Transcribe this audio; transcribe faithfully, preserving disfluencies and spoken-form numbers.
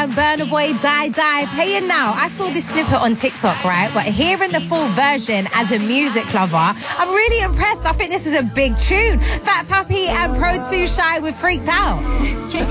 and Burna Boy Die Die playing now. I saw this snippet on TikTok, right? But hearing the full version as a music lover, I'm really impressed. I think this is a big tune. Fat Puppy and Pro two Shy with Freaked Out.